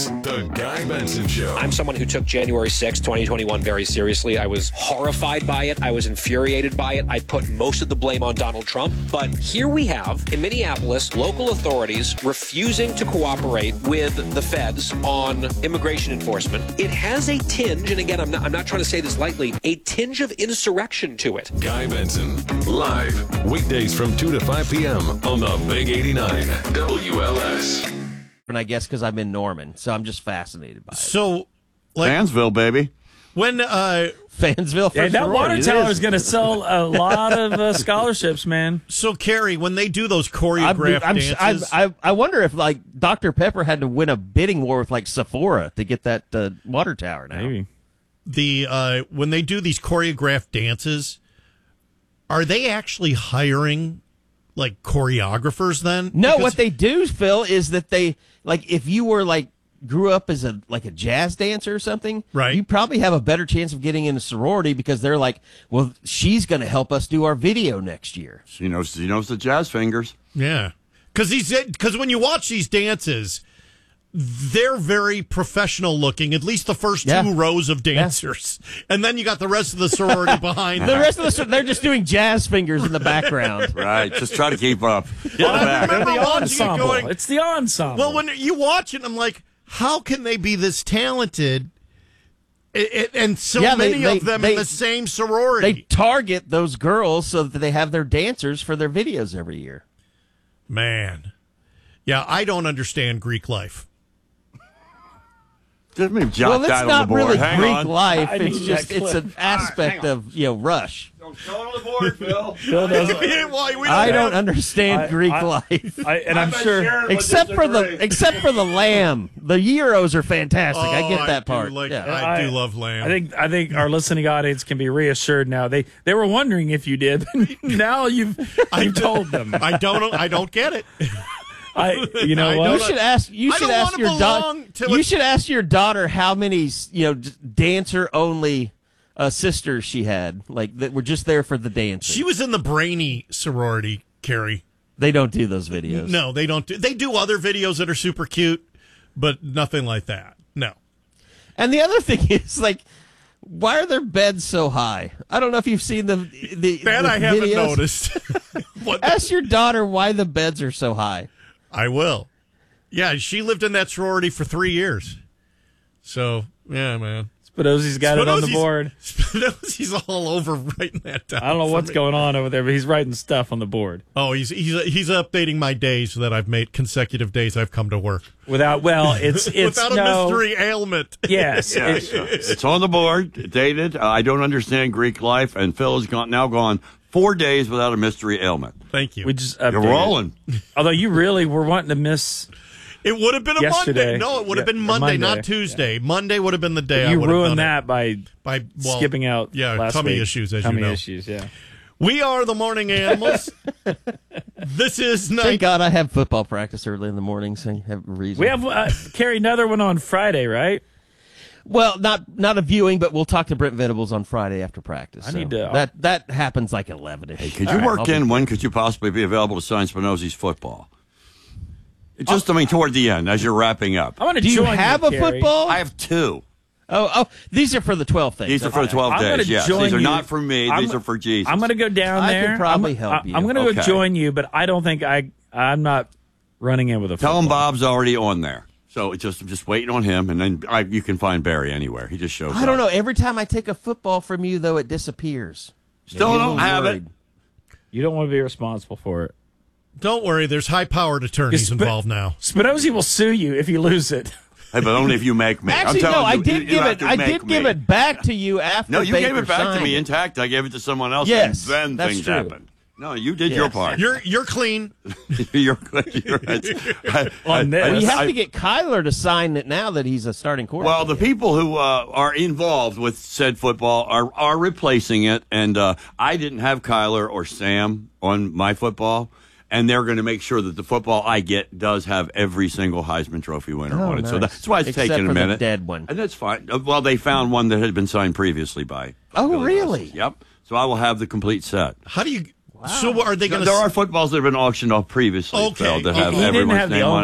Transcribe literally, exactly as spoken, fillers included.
The Guy Benson Show. I'm someone who took January sixth, twenty twenty-one very seriously. I was horrified by it. I was infuriated by it. I put most of the blame on Donald Trump. But here we have, in Minneapolis, local authorities refusing to cooperate with the feds on immigration enforcement. It has a tinge, and again, I'm not, I'm not trying to say this lightly, a tinge of insurrection to it. Guy Benson, live, weekdays from two to five p.m. on the Big eighty-nine W L S. And I guess because I'm in Norman, so I'm just fascinated by it. So, like, Fansville, baby. When uh, Fansville, for Yeah, that sorority, water it tower is. is going to sell a lot of uh, scholarships, man. so Carrie, when they do those I'm, choreographed I'm, dances, I'm, I, I wonder if like Doctor Pepper had to win a bidding war with like Sephora to get that uh, water tower now. Maybe. the uh, when they do these choreographed dances, are they actually hiring like choreographers then? No, Because- what they do, Phil, is that they like if you were like grew up as a like a jazz dancer or something, Right. You probably have a better chance of getting in a sorority because they're like, well, she's going to help us do our video next year. She knows, she knows the jazz fingers. Yeah, because these because when you watch these dances, they're very professional looking. At least the first Yeah. two rows of dancers, and then you got the rest of the sorority behind. The them. rest of the they're just doing jazz fingers in the background. Right, just try to keep up. Get Well, it I back. remember The watching it ensemble. going. It's the ensemble. Well, when you watch it, I'm like, how can they be this talented? I- I- and so Yeah, they- many they- of them they- in the same sorority. They target those girls so that they have their dancers for their videos every year. Man, yeah, I don't understand Greek life. Just maybe jot well, that it's on not the board. really Hang Greek on. life. I It's need just that it's clip. an aspect of you know Rush. Don't show it on the board, Phil. Phil doesn't. Why we I have- don't understand I- Greek I- life. I, and I'm sure. Except for the except for the lamb, the gyros are fantastic. I Oh, get that do part. like- yeah. I, do love lamb. I think I think our listening audience can be reassured now. They they were wondering if you did. Now you've you've told them. I don't. I don't get it. I you know I what? You should ask. You I should don't ask wanna your daughter. belong to You a- should ask your daughter how many you know dancer only uh, sisters she had, like that were just there for the dancing. She was in the brainy sorority, Carrie. They don't do those videos. No, they don't. Do, they do other videos that are super cute, but nothing like that. No. And the other thing is like, why are their beds so high? I don't know if you've seen the the. That the I haven't videos. noticed. What? Ask your daughter why the beds are so high. I will. Yeah, she lived in that sorority for three years. So, yeah, man. Spinozzi's got it on the Spinozi's- board. Spinozi's all over writing that down. I don't know for what's me. going on over there, but he's writing stuff on the board Oh, he's he's he's updating my days so that I've made consecutive days I've come to work without. Well, it's it's without a no, mystery ailment. Yes, Yeah, it- so it's on the board, dated. Uh, I don't understand Greek life, and Phil has gone, now gone four days without a mystery ailment. Thank you. we just You're updated. rolling. Although you really were wanting to miss. It would have been a Yesterday. Monday. No, it would have Yeah, been Monday, Monday. not Tuesday. Monday would have been the day I You would have ruined done that by it. by well, skipping out. Yeah, last tummy week. issues, as tummy you know. issues. Yeah. We are the morning animals. This is Thank night. God I have football practice early in the morning, so I have a reason. We have uh, Carrie another one on Friday, right? Well, not not a viewing, but we'll talk to Brent Venables on Friday after practice. I so need to- That that happens like eleven-ish. Hey, could you work in when could you possibly be available to sign Spinozzi's football? Just, I mean, toward the end, as you're wrapping up. I want to Do you join have you, a Carrie. football? I have two. Oh, oh, these are for the twelve things. These are for the twelve I'm gonna days, yes. join These are you. not for me. I'm- These are for Jesus. I'm going to go down I there. could probably I'm, help I, you. I'm going to Okay. go join you, but I don't think I. I'm not running in with a. Tell him football. Bob's already on there. So it's just, I'm just waiting on him, and then I, you can find Barry anywhere. He just shows up. I don't know. Every time I take a football from you, though, it disappears. Still I get a don't little have worried. it. You don't want to be responsible for it. Don't worry, there's high-powered attorneys Sp- involved now. Spinozzi will sue you if you lose it. Hey, but only if you make me. Actually, I'm no. telling I you, did you, you give have it. to I make did give me. it back to you after. No, you Baker gave it back to signed me it. intact. I gave it to someone else, Yes, and then that's things true. happened. No, you did your Yes. part. You're you're clean. you're, you're right. I- On I- this. I- Well, you have I- to get Kyler to sign it now that he's a starting quarterback. Well, the people who uh, are involved with said football are are replacing it, and uh, I didn't have Kyler or Sam on my football, and they're going to make sure that the football I get does have every single Heisman Trophy winner Oh, on it. So nice. that's why it's Except taking for a the minute. dead one. And that's fine. Uh, Well, they found one that had been signed previously by. Oh, Billy really? Russell. Yep. So I will have the complete set. How do you? So are they going There to? are footballs that have been auctioned off previously, Okay. Phil, that He- have he didn't everyone's have the name on it.